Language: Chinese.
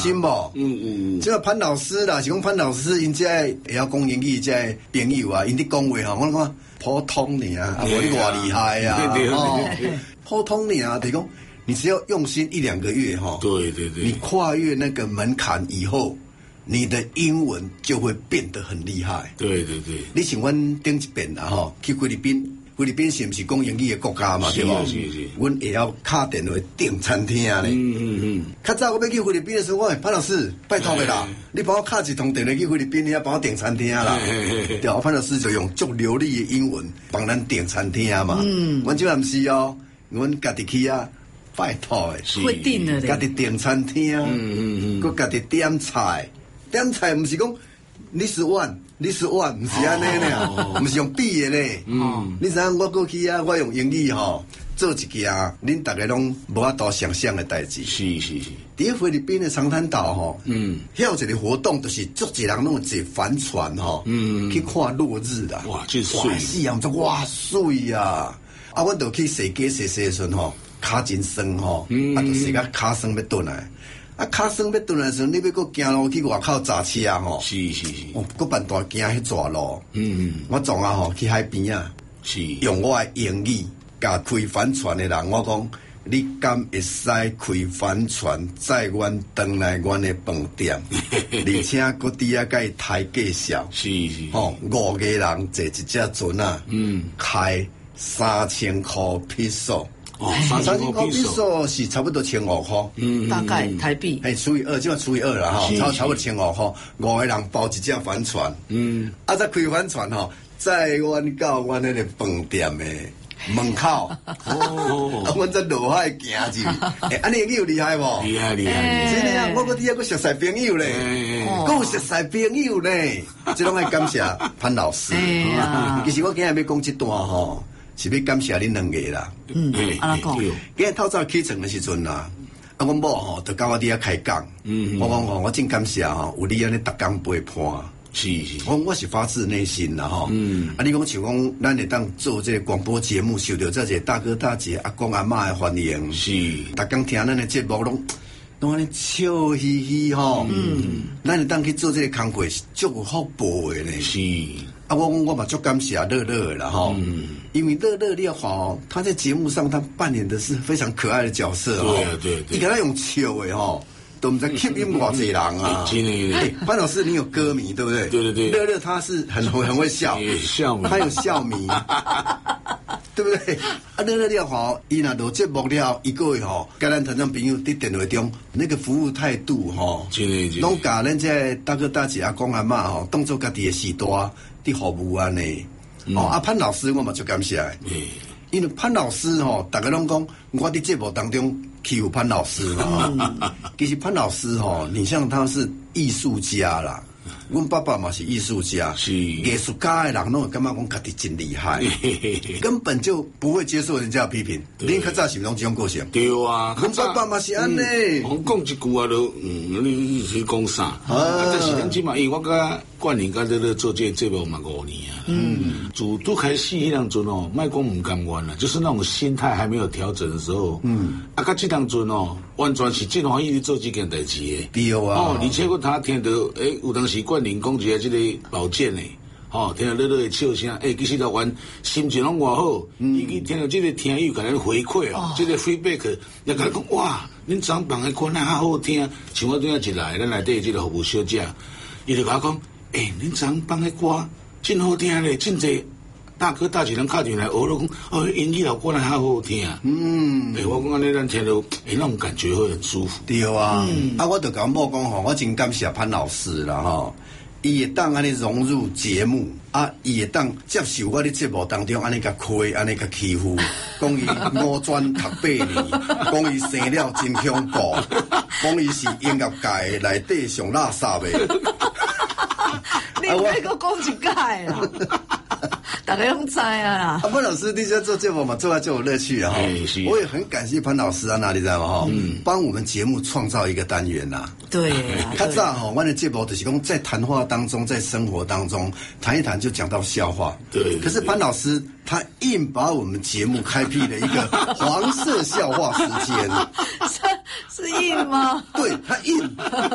信无？即个潘老师啦，是讲潘老师，因这会晓讲英语，这朋友啊，因伫讲话吼，我讲普通尔啊，无你偌厉害啊，普通尔啊，就是讲你只要用心1-2个月哈， 对， 你跨越那个门槛以后，你的英文就会变得很厉害。 对， 你像阮顶一遍啦吼，去菲律宾。菲律宾是不是讲英语的国家嘛？对吧？ 是。 阮会晓打电话订餐厅咧。较早我要去菲律宾的时候，我潘老师拜托的啦，你帮我打一通电话去菲律宾，你要帮我订餐厅啦。对，潘老师就用足流利的英文帮咱订餐厅嘛。阮这不是哦，阮家己去啊，拜托的。 会订的。 家己订餐厅，佮家己点菜，点菜不是讲你是碗。不是安尼呢，不是用笔的呢。你知影我过去啊，我用英语吼做一件恁大家拢无法度想象的代志。 是。 伫菲律宾的长滩岛吼，遐有一个活动，就是足一人拢坐帆船吼，去看落日啦。 哇，真水！ 是啊，哇水啊！啊，阮就去洗鸡洗的时阵吼，骹真酸吼，啊，就洗到骹酸要转来。啊，骹酸要转来的时候，你要搁行路去外口揸车啊吼。 是。 搁办大行迄蛇路。我总啊吼去海边啊， 是用我的英语甲开帆船的人，我讲你敢会使开帆船载阮回来阮的饭店，而且搁底下甲伊抬价绍。 是。 吼，5个人坐一只船啊，开3000块披索。3000块披索是差不多1500块， 大概台币。 除以2，即嘛除以2啦吼，差不多1500块，5个人包一只帆船。再开帆船吼，载阮到阮那个饭店的门口。阮再落海行去。安尼有厉害无？ 厉害。 真的啊！我搁底下搁熟识朋友咧，搁有熟识朋友咧，这拢爱感谢潘老师。其实我今日要讲这段吼。是要感谢恁2个啦。 安怎讲？ 今日透早起床的时阵啦，阮某吼就甲我伫遐开讲。我讲吼，我真感谢吼，有你安尼逐工陪伴。 是。 我是发自内心啦吼。你讲像讲，咱会当做这个广播节目，受到这些大哥大姐、阿公阿嬷的欢迎。 是。 逐工听咱的节目拢安尼笑嘻嘻吼。咱会当去做这个工作，足有福报的咧。 是。 我嘛足感谢乐乐啦哈，因为乐乐你吼，他在节目上他扮演的是非常可爱的角色哈， 对， 你跟他用笑的哈，都不知吸引偌济人啊。潘老师你有歌迷对不对？ 对， 乐乐他是很会笑，他有笑迷，对不对？乐乐了吼，伊若录节目了，一个月吼，跟咱团长朋友伫电话中那个服务态度吼，拢甲咱这大哥大姐阿公阿嬷吼，当作家己的时代。的服务安尼，潘老师我嘛就感谢，因为潘老师吼，大家拢讲我伫节目当中欺负潘老师嘛，其实潘老师吼，你像他是艺术家啦，阮爸爸嘛是艺术家，是艺术家的人拢会感觉讲家己真厉害，根本就不会接受人家的批评。恁较早是拢这种个性？ 对啊， 阮爸爸嘛是安尼， 我讲一句啊，都你是讲啥？但是咱即嘛，因为我甲冠霖甲乐做这节目嘛5年啊，自拄开始迄当阵哦，莫讲唔甘愿啦，就是那种心态还没有调整的时候，甲这当阵哦，完全是真欢喜做这件代志的。 对啊， 而且我他听到有当时冠霖讲一个这个保健的。听到乐乐的笑声，其实老阮心情拢偌好，伊去听到这个听友甲咱回馈这个 feedback， 也甲咱讲哇，恁长棒的歌那好好听，像我拄仔一来，咱内底这个服务小姐，伊就甲我讲，恁长棒的歌真好听咧，真济大哥大姐人敲进来，学了讲，英语老歌那好好听。我讲安尼咱听到，那种感觉会很舒服。 对啊，我就甲某讲吼，我真感谢潘老师啦吼。伊会当安尼融入节目，伊会当接受我的节目当中安尼甲亏，安尼甲欺负，讲伊5专读8年，讲伊生了真恐怖，讲伊是音乐界内底上垃圾的。 你那个讲一解啦，大家拢知啊。 潘老师，你在做节目嘛，做就有乐趣啊！我也很感谢潘老师啊，哪里知道吗？帮我们节目创造一个单元呐。 对， 较早吼，我的节目就是讲在谈话当中，在生活当中谈一谈就讲到笑话。 对。 可是潘老师他硬把我们节目开辟了一个黄色笑话时间。 是硬吗？ 对，他硬。